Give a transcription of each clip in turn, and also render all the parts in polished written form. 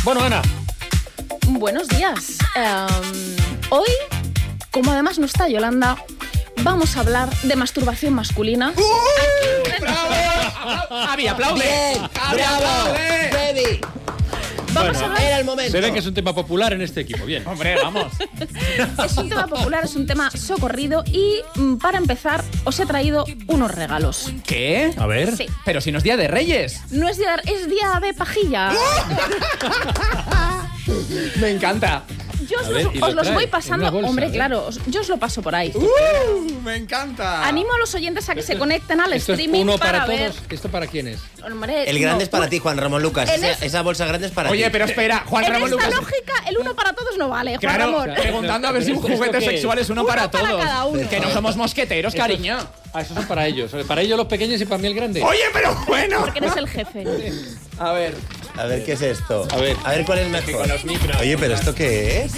Bueno, Ana. Buenos días. Hoy, como además no está Yolanda, vamos a hablar de masturbación masculina. ¡Bravo! ¡Javi, aplaude! ¡Bien! ¡Bravo! ¡Baby! Vamos a hablar. Era el momento. Se ve que es un tema popular en este equipo. Bien. Hombre, vamos. Es un tema popular, es un tema socorrido y para empezar os he traído unos regalos. ¿Qué? A ver. Sí. Pero si no es Día de Reyes. No es día, es día de pajilla. Me encanta. Yo A ver, ¿y os lo los trae? voy En pasando. una bolsa, Hombre, ¿eh? claro, yo os lo paso por ahí. Me encanta. Animo a los oyentes a que se conecten al Esto es streaming uno para para ver. todos. ¿Esto para quién es? Hombre, El grande no, es para ti, Juan Ramón Lucas. En Esa bolsa grande es para ti. Oye, pero espera, Juan En Ramón esta Lucas. lógica, el uno para todos no vale, Juan Claro, Ramón. preguntando a ver si un ¿Esto juguete qué es? sexual es uno para para todos. cada uno. Que no somos mosqueteros, cariño. Ah, esos son para ellos. Para ellos los pequeños y para mí el grande. Oye, pero bueno. Porque eres el jefe. A ver. A ver, ¿qué es esto? A ver. cuál es mejor. con los micros. Oye, ¿pero esto qué es?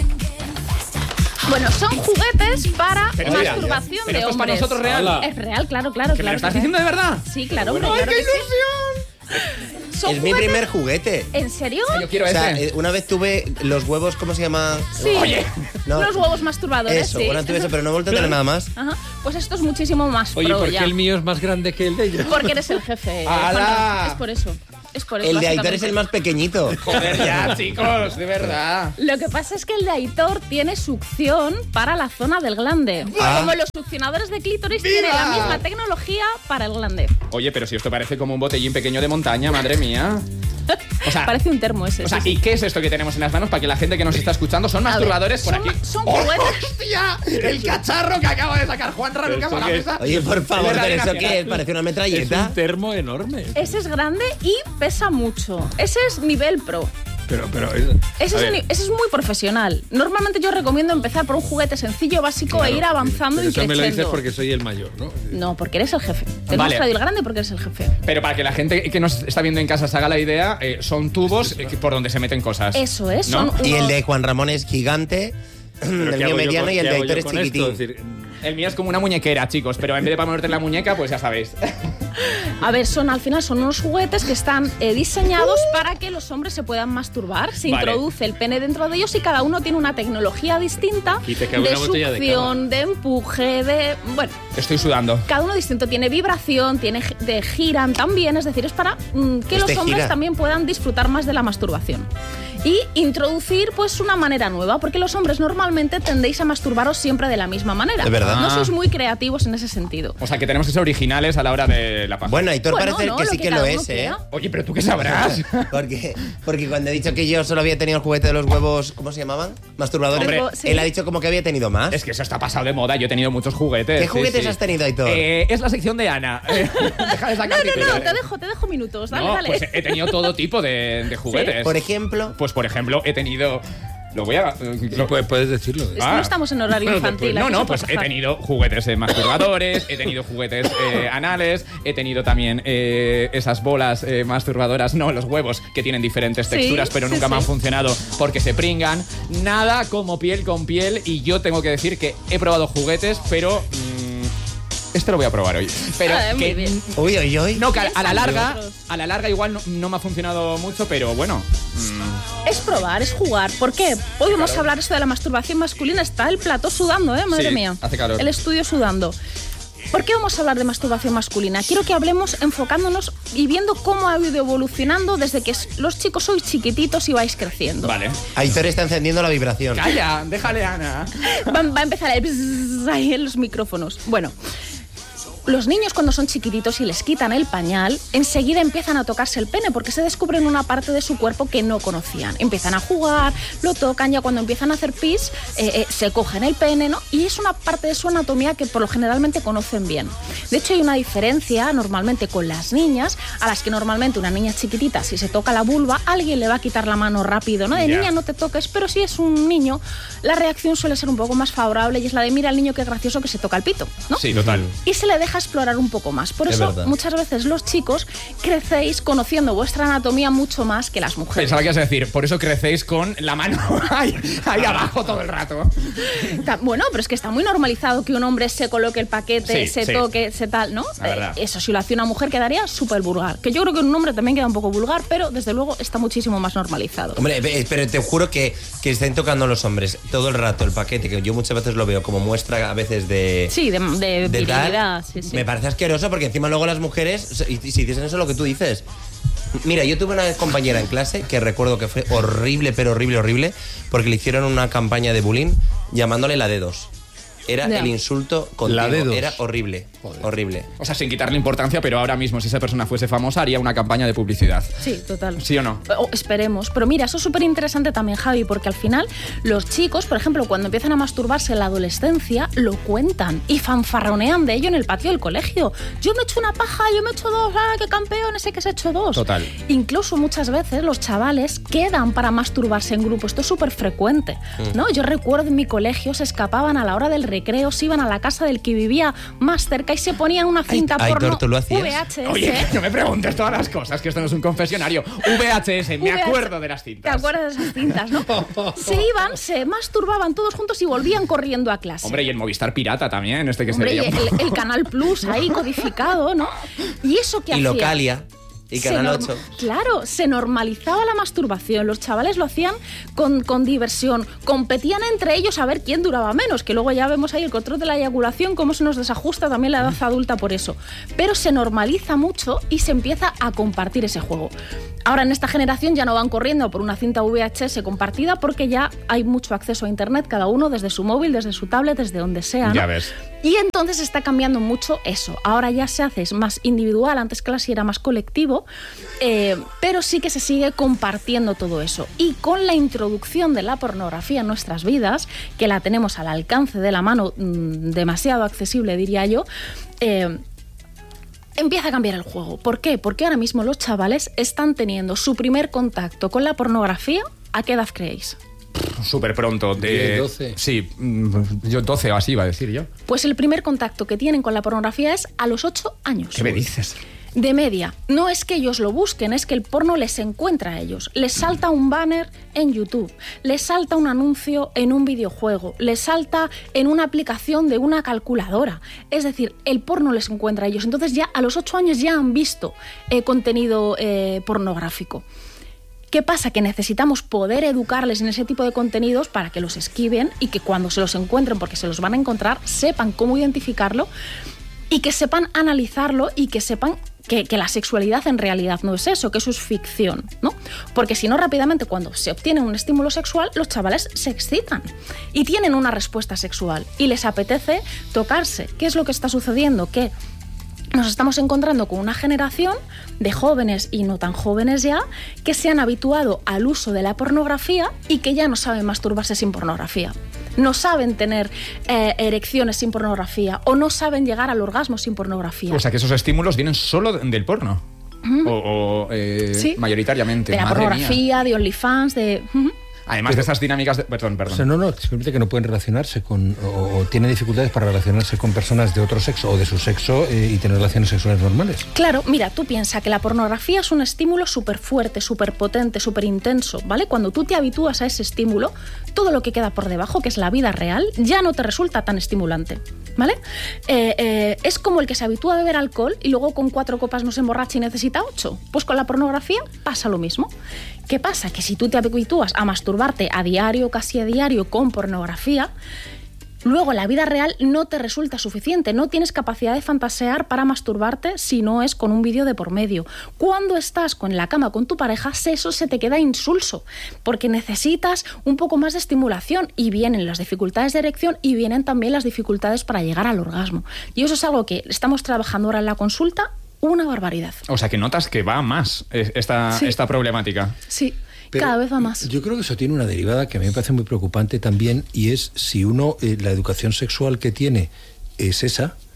Bueno, son juguetes para Pero mira, masturbación pero de esto es para hombres. nosotros real. Hola. Es real, claro, claro. ¿Que me lo claro estás que diciendo de verdad? Sí, claro, hombre, ¡Ay, claro qué que sí. ilusión! Son Es mi juguetes- primer juguete. ¿En serio? Yo quiero O sea, ese. una vez tuve los huevos, ¿cómo se llama? Sí. Oye. No. Los huevos masturbadores, Eso, sí. bueno, tuve eso, pero no he vuelto a tener nada más. Ajá. Pues esto es muchísimo más Oye, pro ¿por qué ya. el mío es más grande que el de ellos? Porque eres el jefe. ¡Hala! Juan Ramón. Es por eso. Es por eso. El de Aitor básicamente. es el más pequeñito. Joder, ya, chicos, de verdad. Lo que pasa es que el de Aitor tiene succión para la zona del glande. Ah. Como los succionadores de clítoris ¡Mira! tienen la misma tecnología para el glande. Oye, pero si esto parece como un botellín pequeño de montaña, madre mía. O sea, Parece un termo ese. o sea, sí, ¿y qué es esto que tenemos en las manos para que la gente que nos está escuchando son A ver, masturbadores por son- aquí? son ¡Oh, juguetes. hostia! El cacharro que acaba de sacar Juan Pero Lucas ¿esto a la qué es? mesa. Oye, por favor, Es la ¿pero eso nacional. qué es? Parece una Es metralleta. un termo enorme. Ese es grande y pesa mucho. Ese es nivel pro. Pero Ese a es, ver, ese es muy profesional. Normalmente yo recomiendo empezar por un juguete sencillo, básico e ir avanzando pero y eso me lo dices creciendo. porque soy el mayor, ¿no? No, porque eres el jefe. Te Vale. hemos traído el grande porque eres el jefe. Pero para que la gente que nos está viendo en casa se haga la idea, son tubos por donde se meten cosas. Eso es. ¿No? Son Y el unos- de Juan Ramón es gigante, ¿Pero el qué mío hago yo mediano con- y el qué de hago Aitor yo es con esto? chiquitín. Es decir, El mío es como una muñequera, chicos, pero en vez de para ponerte en la muñeca, pues ya sabéis. A ver, al final son unos juguetes que están diseñados para que los hombres se puedan masturbar. Se Vale. introduce el pene dentro de ellos y cada uno tiene una tecnología distinta Y te cabe de una botella de succión, de empuje, de... Bueno, Estoy sudando. cada uno distinto. Tiene vibración, giran también. Es decir, es para que los hombres gira. también puedan disfrutar más de la masturbación. Y introducir pues una manera nueva, porque los hombres normalmente tendéis a masturbaros siempre de la misma manera. Es verdad. No Ah. sois muy creativos en ese sentido. O sea, que tenemos que ser originales a la hora de la paja. Bueno, Aitor Bueno, parece no, que lo sí que que cada lo uno es, quiera. Oye, pero tú qué sabrás. Porque cuando he dicho que yo solo había tenido el juguete de los huevos, ¿cómo se llamaban? Masturbadores. Hombre, sí. Él ha dicho como que había tenido más. Es que eso está pasado de moda. Yo he tenido muchos juguetes. ¿Qué sí, juguetes sí. has tenido, Aitor? Es la sección de Ana. Deja de sacar No, titulares. te dejo minutos. Dale, No, dale. pues he tenido todo tipo de juguetes. Por ejemplo, Pues por ejemplo, he tenido. Lo voy a. no puedes decirlo. Es que no estamos en horario Bueno, infantil. no, aquí no, se pues puede he pasar. tenido juguetes masturbadores, he tenido juguetes anales, he tenido también esas bolas masturbadoras, no, los huevos, que tienen diferentes Sí, texturas, pero sí, nunca me han sí. funcionado porque se pringan. Nada como piel con piel, y yo tengo que decir que he probado juguetes, pero. Este lo voy a probar hoy. Pero Muy que. bien. uy, uy, uy. No, que a la larga. Nosotros. A la larga igual no me ha funcionado mucho, pero bueno. Es probar, es jugar. ¿Por qué? Hoy vamos a hablar esto de la masturbación masculina. Está el plató sudando, madre Sí, mía. hace calor. El estudio sudando. ¿Por qué vamos a hablar de masturbación masculina? Quiero que hablemos enfocándonos y viendo cómo ha ido evolucionando desde que los chicos sois chiquititos y vais creciendo. Vale. Aitor está encendiendo la vibración. Calla, déjale, Ana. Va a empezar el bzzz ahí en los micrófonos. Bueno, los niños cuando son chiquititos y les quitan el pañal, enseguida empiezan a tocarse el pene porque se descubren una parte de su cuerpo que no conocían. Empiezan a jugar, lo tocan, ya cuando empiezan a hacer pis, se cogen el pene, ¿no? Y es una parte de su anatomía que por lo generalmente conocen bien. De hecho, hay una diferencia normalmente con las niñas, a las que normalmente una niña chiquitita, si se toca la vulva, alguien le va a quitar la mano rápido, ¿no? De Ya. niña no te toques, pero si es un niño, la reacción suele ser un poco más favorable y es la de mira al niño qué gracioso que se toca el pito, ¿no? Sí, total. Y se le deja deja explorar un poco más. Por Es eso, verdad. muchas veces los chicos crecéis conociendo vuestra anatomía mucho más que las mujeres. Pensaba que ibas a decir, por eso crecéis con la mano ahí abajo todo el rato. Bueno, pero es que está muy normalizado que un hombre se coloque el paquete, Sí, se sí. toque, se tal, ¿no? La verdad. Eso, si lo hacía una mujer quedaría súper vulgar. Que yo creo que en un hombre también queda un poco vulgar, pero desde luego está muchísimo más normalizado. Hombre, pero te juro que estén tocando los hombres todo el rato el paquete, que yo muchas veces lo veo como muestra a veces de... Sí, de de virilidad, tal, sí, sí. me parece asqueroso porque encima luego las mujeres, y si dicen eso lo que tú dices. Mira, yo tuve una compañera en clase que recuerdo que fue horrible, pero horrible, horrible, porque le hicieron una campaña de bullying llamándole la dedos. Era Ya. el insulto continuo. La dedos. Era horrible, horrible. O sea, sin quitarle importancia, pero ahora mismo, si esa persona fuese famosa, haría una campaña de publicidad. Sí, total. ¿Sí o no? Esperemos. Pero mira, eso es súper interesante también, Javi, porque al final los chicos, por ejemplo, cuando empiezan a masturbarse en la adolescencia, lo cuentan y fanfarronean de ello en el patio del colegio. Yo me he hecho una paja, yo me he hecho dos, ¡ah, qué campeón! Ese que se ha hecho dos. Total. Incluso muchas veces los chavales quedan para masturbarse en grupo. Esto es súper frecuente, ¿no? Yo recuerdo en mi colegio se escapaban a la hora del recreo, se iban a la casa del que vivía más cerca y se ponían una cinta Aitor, porno ¿tú lo hacías? VHS. Oye, no me preguntes todas las cosas, que esto no es un confesionario. VHS, me VHS. acuerdo de las cintas. ¿Te acuerdas de esas cintas, no? Se iban, se masturbaban todos juntos y volvían corriendo a clase. Hombre, y el Movistar Pirata también, este que Hombre, se y veía. el Canal Plus ahí codificado, ¿no? ¿Y eso qué Y hacía? Localia. Y Canal 8. Claro, se normalizaba la masturbación. Los chavales lo hacían con diversión. Competían entre ellos a ver quién duraba menos, que luego ya vemos ahí el control de la eyaculación, cómo se nos desajusta también la edad adulta por eso. Pero se normaliza mucho y se empieza a compartir ese juego. Ahora en esta generación ya no van corriendo por una cinta VHS compartida porque ya hay mucho acceso a internet, cada uno desde su móvil, desde su tablet, desde donde sea, ¿no? Ya ves. Y entonces está cambiando mucho eso. Ahora ya se hace es más individual, antes casi era más colectivo, pero sí que se sigue compartiendo todo eso. Y con la introducción de la pornografía en nuestras vidas, que la tenemos al alcance de la mano, demasiado accesible diría yo, empieza a cambiar el juego. ¿Por qué? Porque ahora mismo los chavales están teniendo su primer contacto con la pornografía. ¿A qué edad creéis? Súper pronto. 10, 12. Sí, yo 12 o así iba a decir yo. Pues el primer contacto que tienen con la pornografía es a los 8 años. ¿Qué me dices? De media. No es que ellos lo busquen, es que el porno les encuentra a ellos. Les salta un banner en YouTube, les salta un anuncio en un videojuego, les salta en una aplicación de una calculadora. Es decir, el porno les encuentra a ellos. Entonces ya a los 8 años ya han visto contenido pornográfico. ¿Qué pasa? Que necesitamos poder educarles en ese tipo de contenidos para que los esquiven y que cuando se los encuentren, porque se los van a encontrar, sepan cómo identificarlo y que sepan analizarlo y que sepan que la sexualidad en realidad no es eso, que eso es ficción, ¿no? Porque si no, rápidamente cuando se obtiene un estímulo sexual, los chavales se excitan y tienen una respuesta sexual y les apetece tocarse. ¿Qué es lo que está sucediendo? Que nos estamos encontrando con una generación de jóvenes y no tan jóvenes ya que se han habituado al uso de la pornografía y que ya no saben masturbarse sin pornografía. No saben tener erecciones sin pornografía o no saben llegar al orgasmo sin pornografía. O sea, que esos estímulos vienen solo del porno. Sí. Mayoritariamente. De la Madre pornografía, mía. de OnlyFans, de... Además de esas dinámicas de... Perdón. O sea, no, simplemente que no pueden relacionarse con, o tienen dificultades para relacionarse con personas de otro sexo o de su sexo y tener relaciones sexuales normales. Claro, mira, tú piensas que la pornografía es un estímulo súper fuerte, súper potente, súper intenso, ¿vale? Cuando tú te habitúas a ese estímulo, todo lo que queda por debajo, que es la vida real, ya no te resulta tan estimulante, ¿vale? Es como el que se habitúa a beber alcohol y luego con 4 copas no se emborracha y necesita 8. Pues con la pornografía pasa lo mismo. ¿Qué pasa? Que si tú te habitúas a masturbarte a diario, casi a diario, con pornografía, luego la vida real no te resulta suficiente, no tienes capacidad de fantasear para masturbarte si no es con un vídeo de por medio. Cuando estás en la cama con tu pareja, eso se te queda insulso, porque necesitas un poco más de estimulación y vienen las dificultades de erección y vienen también las dificultades para llegar al orgasmo. Y eso es algo que estamos trabajando ahora en la consulta, una barbaridad. O sea, que notas que va más esta problemática. Sí. Pero cada vez va más. Yo creo que eso tiene una derivada que a mí me parece muy preocupante también, y es si uno, la educación sexual que tiene es esa,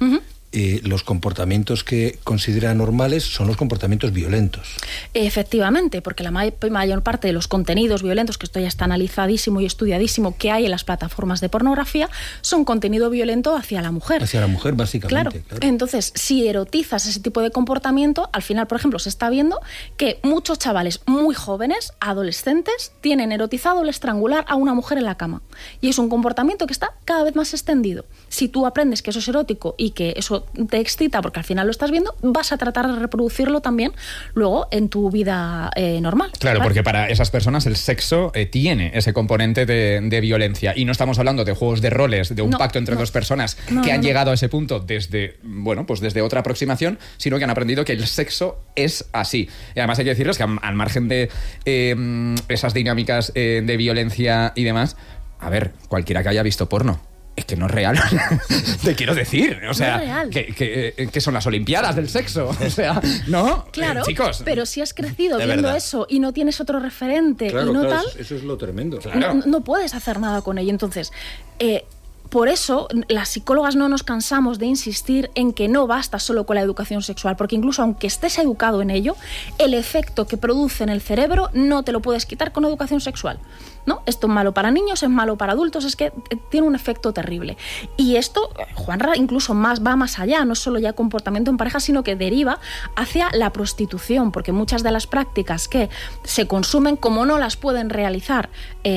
los comportamientos que considera normales son los comportamientos violentos. Efectivamente, porque la mayor parte de los contenidos violentos, que esto ya está analizadísimo y estudiadísimo, que hay en las plataformas de pornografía, son contenido violento hacia la mujer. Hacia la mujer, básicamente. Claro. Entonces, si erotizas ese tipo de comportamiento, al final, por ejemplo, se está viendo que muchos chavales muy jóvenes, adolescentes, tienen erotizado el estrangular a una mujer en la cama. Y es un comportamiento que está cada vez más extendido. Si tú aprendes que eso es erótico y que eso te excita porque al final lo estás viendo, vas a tratar de reproducirlo también luego en tu vida normal. Claro, ¿vale? porque para esas personas el sexo tiene ese componente de violencia. Y no estamos hablando de juegos de roles, de un pacto entre dos personas que han llegado a ese punto desde, bueno, pues desde otra aproximación, sino que han aprendido que el sexo es así. Y además hay que decirles que al margen de esas dinámicas de violencia y demás, a ver, cualquiera que haya visto porno, es que no es real. Te quiero decir. O sea, no es real. Que son las Olimpiadas del sexo. O sea, ¿no? Claro, chicos. Pero si has crecido De viendo verdad. eso y no tienes otro referente Claro, y no claro, tal, eso es lo tremendo. Claro. no puedes hacer nada con ello. Entonces, por eso las psicólogas no nos cansamos de insistir en que no basta solo con la educación sexual, porque incluso aunque estés educado en ello, el efecto que produce en el cerebro no te lo puedes quitar con educación sexual, ¿no? Esto es malo para niños, es malo para adultos, es que tiene un efecto terrible. Y esto, Juanra, incluso va más allá, no solo ya comportamiento en pareja, sino que deriva hacia la prostitución, porque muchas de las prácticas que se consumen, como no las pueden realizar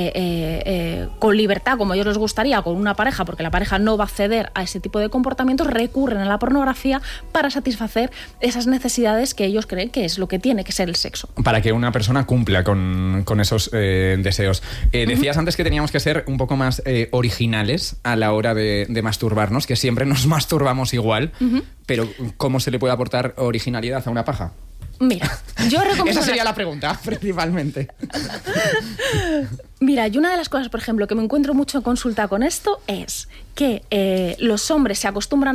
con libertad, como a ellos les gustaría, con una pareja, porque la pareja no va a ceder a ese tipo de comportamientos, recurren a la pornografía para satisfacer esas necesidades que ellos creen que es lo que tiene que ser el sexo. Para que una persona cumpla con esos deseos. Decías antes que teníamos que ser un poco más originales a la hora de masturbarnos, que siempre nos masturbamos igual, pero ¿cómo se le puede aportar originalidad a una paja? Mira, yo recomiendo... Esa sería la pregunta, principalmente. Mira, y una de las cosas, por ejemplo, que me encuentro mucho en consulta con esto es que los hombres se acostumbran